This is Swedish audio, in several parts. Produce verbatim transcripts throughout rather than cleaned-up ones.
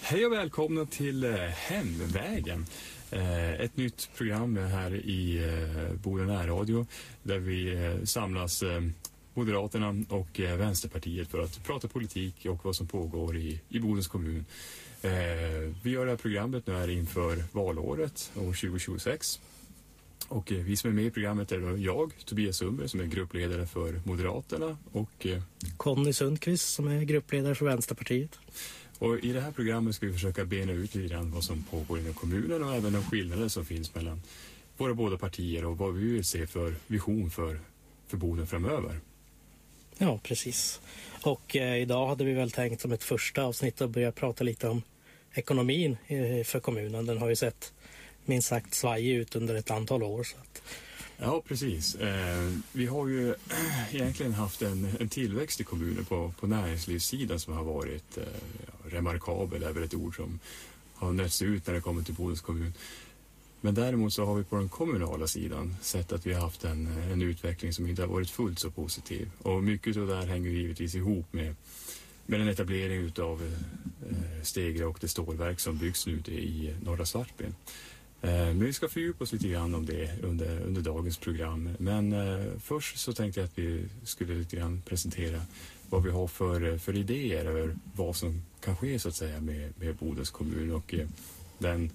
Hej och välkomna till Hemvägen. Ett nytt program här i Boden närradio där vi samlas Moderaterna och Vänsterpartiet för att prata politik och vad som pågår i, i Bodens kommun. Vi gör det här programmet nu här inför valåret år tjugo tjugosex. Och vi som är med i programmet är då jag, Tobias Sundberg, som är gruppledare för Moderaterna, och Conny Sundqvist som är gruppledare för Vänsterpartiet. Och i det här programmet ska vi försöka bena ut lite grann vad som pågår inom kommunen och även de skillnader som finns mellan våra båda partier och vad vi vill se för vision för, för Boden framöver. Ja, precis. Och eh, idag hade vi väl tänkt som ett första avsnitt att börja prata lite om ekonomin eh, för kommunen. Den har ju sett minst sagt svajig ut under ett antal år. Så att... Ja, precis. Eh, vi har ju äh, egentligen haft en, en tillväxt i kommunen på, på näringslivssidan som har varit äh, remarkabel, är väl ett ord som har nötts ut när det kommer till Bodens kommun. Men däremot så har vi på den kommunala sidan sett att vi har haft en, en utveckling som inte har varit fullt så positiv. Och mycket av det här hänger givetvis ihop med, med den etablering av äh, Stegra och det stålverk som byggs nu i norra Svartben. Men vi ska fördjupa oss lite grann om det under, under dagens program. Men eh, först så tänkte jag att vi skulle lite grann presentera vad vi har för, för idéer över vad som kan ske så att säga med, med Bodens kommun och eh, den,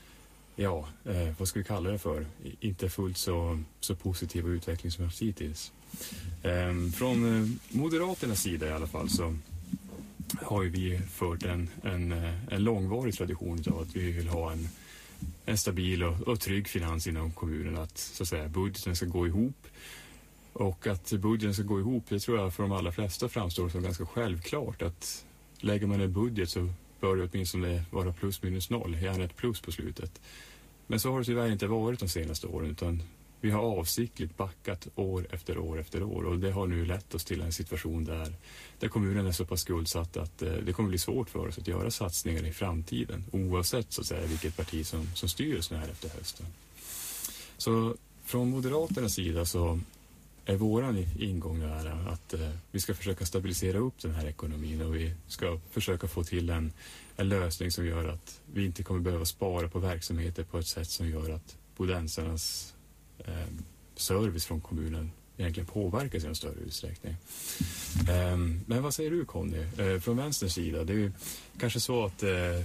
ja, eh, vad ska vi kalla det för? Inte fullt så, så positiva utveckling som vi haft hittills. Eh, från eh, Moderaternas sida i alla fall så har ju vi fört en, en, en långvarig tradition av att vi vill ha en en stabil och, och trygg finans inom kommunen, att så att säga budgeten ska gå ihop, och att budgeten ska gå ihop, det tror jag för de allra flesta framstår som ganska självklart, att lägger man en budget så bör det åtminstone vara plus minus noll, gärna ett plus på slutet. Men så har det tyvärr inte varit de senaste åren, utan vi har avsiktligt backat år efter år efter år, och det har nu lett oss till en situation där, där kommunen är så pass skuldsatt att eh, det kommer bli svårt för oss att göra satsningar i framtiden, oavsett så att säga vilket parti som, som styr oss här efter hösten. Så från Moderaternas sida så är våran ingång där att eh, vi ska försöka stabilisera upp den här ekonomin, och vi ska försöka få till en, en lösning som gör att vi inte kommer behöva spara på verksamheter på ett sätt som gör att bodensarnas Eh, service från kommunen egentligen påverkas i en större utsträckning. Eh, men vad säger du, Conny? Eh, från vänsterns sida, det är ju kanske så att eh,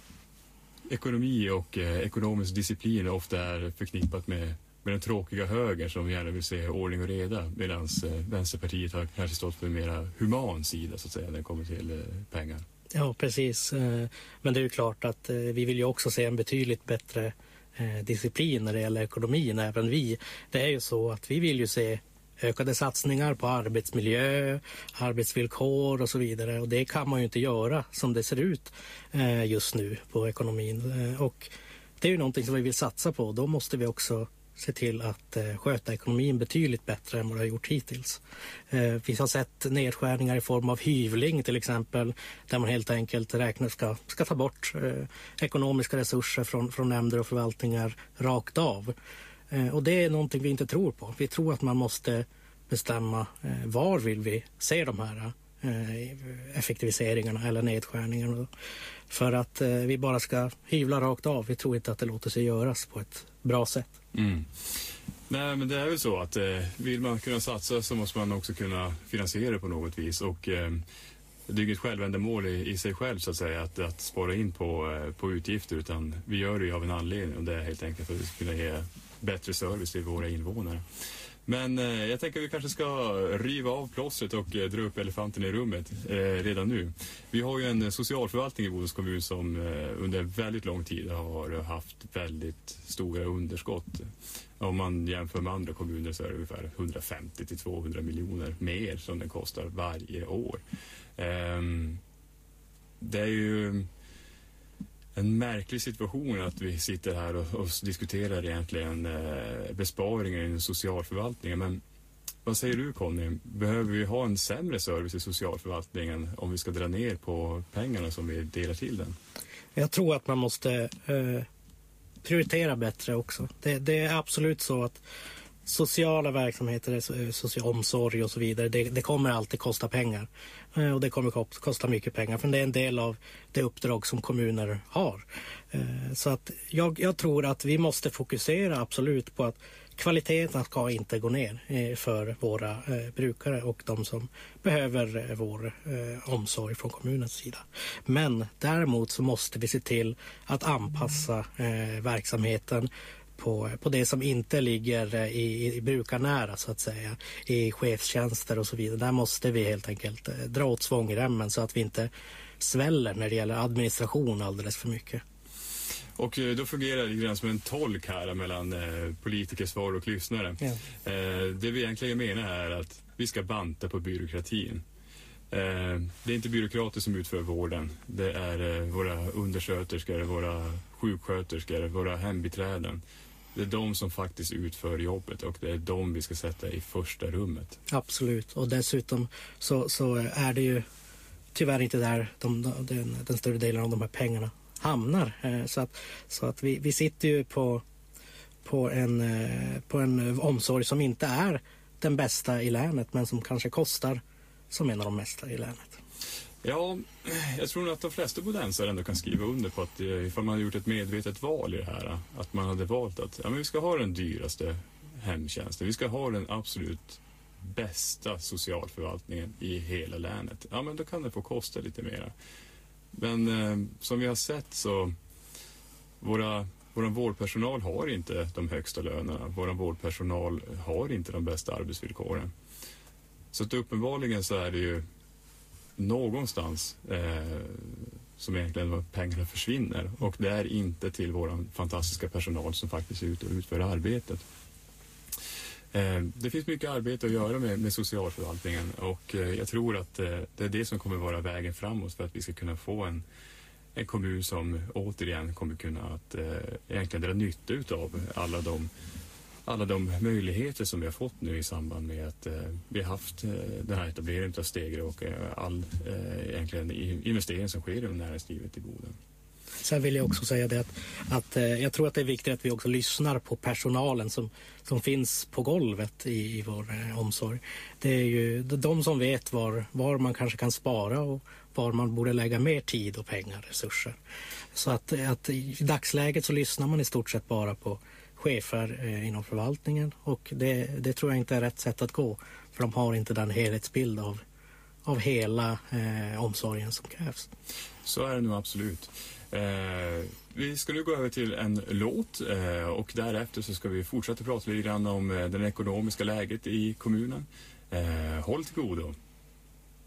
ekonomi och eh, ekonomisk disciplin ofta är förknippat med, med den tråkiga höger som gärna vill se ordning och reda, medan eh, Vänsterpartiet har kanske stått på en mera human sida så att säga när det kommer till eh, pengar. Ja, precis. Eh, men det är ju klart att eh, vi vill ju också se en betydligt bättre disciplin när det gäller ekonomin, även vi. Det är ju så att vi vill ju se ökade satsningar på arbetsmiljö, arbetsvillkor och så vidare, och det kan man ju inte göra som det ser ut just nu på ekonomin, och det är ju någonting som vi vill satsa på. Då måste vi också se till att eh, sköta ekonomin betydligt bättre än vad det har gjort hittills. Eh, vi har sett nedskärningar i form av hyvling till exempel, där man helt enkelt räknar ska, ska ta bort eh, ekonomiska resurser från, från nämnder och förvaltningar rakt av. Eh, och det är någonting vi inte tror på. Vi tror att man måste bestämma eh, var vill vi se de här eh, effektiviseringarna eller nedskärningarna. För att eh, vi bara ska hyvla rakt av. Vi tror inte att det låter sig göras på ett bra sätt. Mm. Nej, men det är väl så att eh, vill man kunna satsa så måste man också kunna finansiera det på något vis, och eh, det är inget självändamål i, i sig själv så att säga att, att spara in på, eh, på utgifter, utan vi gör det ju av en anledning, och det är helt enkelt för att vi ska kunna ge bättre service till våra invånare. Men eh, jag tänker att vi kanske ska riva av plåstret och eh, dra upp elefanten i rummet eh, redan nu. Vi har ju en socialförvaltning i Bodens kommun som eh, under väldigt lång tid har haft väldigt stora underskott. Om man jämför med andra kommuner så är det ungefär hundrafemtio till tvåhundra miljoner mer som den kostar varje år. Eh, det är ju en märklig situation att vi sitter här och, och diskuterar egentligen eh, besparingar i socialförvaltningen. Men vad säger du, Conny? Behöver vi ha en sämre service i socialförvaltningen om vi ska dra ner på pengarna som vi delar till den? Jag tror att man måste eh, prioritera bättre också. Det, det är absolut så att sociala verksamheter, social omsorg och så vidare, det, det kommer alltid kosta pengar. Eh, och det kommer kosta mycket pengar, för det är en del av det uppdrag som kommuner har. Eh, så att jag, jag tror att vi måste fokusera absolut på att kvaliteten ska inte gå ner eh, för våra eh, brukare och de som behöver eh, vår eh, omsorg från kommunens sida. Men däremot så måste vi se till att anpassa eh, verksamheten på, på det som inte ligger eh, i, i brukarnära, så att säga, i chefstjänster och så vidare. Där måste vi helt enkelt eh, dra åt svångremmen så att vi inte sväller när det gäller administration alldeles för mycket. Och då fungerar det grann som en tolk här mellan eh, politikersvar och lyssnare. Ja. Eh, det vi egentligen menar är att vi ska banta på byråkratin. Eh, det är inte byråkrater som utför vården. Det är eh, våra undersköterskor, våra sjuksköterskor, våra hembiträden. Det är de som faktiskt utför jobbet och det är de vi ska sätta i första rummet. Absolut, och dessutom så, så är det ju tyvärr inte där de, de, den, den större delen av de här pengarna hamnar. Så att, så att vi, vi sitter ju på, på, en, på en omsorg som inte är den bästa i länet, men som kanske kostar som en av de mesta i länet. Ja, jag tror att de flesta bodensare ändå kan skriva under på att ifall man har gjort ett medvetet val i det här, att man hade valt att ja, men vi ska ha den dyraste hemtjänsten, vi ska ha den absolut bästa socialförvaltningen i hela länet. Ja, men då kan det få kosta lite mer. Men eh, som vi har sett så våra, våra vårdpersonal har inte de högsta lönerna. Vår vårdpersonal har inte de bästa arbetsvillkoren. Så att uppenbarligen så är det ju någonstans eh, som egentligen pengarna försvinner. Och det är inte till vår fantastiska personal som faktiskt är ute och utför arbetet. Eh, det finns mycket arbete att göra med, med socialförvaltningen och eh, jag tror att eh, det är det som kommer vara vägen framåt för att vi ska kunna få en, en kommun som återigen kommer kunna att eh, egentligen dra nytta utav alla de, alla de möjligheter som vi har fått nu i samband med att eh, vi har haft eh, den här etableringen av Stegre och eh, all eh, egentligen investering som sker i näringslivet i Boden. Sen vill jag också säga det att, att eh, jag tror att det är viktigt att vi också lyssnar på personalen som, som finns på golvet i, i vår eh, omsorg. Det är ju de som vet var, var man kanske kan spara och var man borde lägga mer tid och pengar, resurser. Så att, att i dagsläget så lyssnar man i stort sett bara på chefer eh, inom förvaltningen och det, det tror jag inte är rätt sätt att gå, för de har inte den helhetsbild av, av hela eh, omsorgen som krävs. Så är det nog absolut. Eh, vi ska nu gå över till en låt eh, och därefter så ska vi fortsätta prata lite grann om eh, det ekonomiska läget i kommunen. Eh, håll till godo.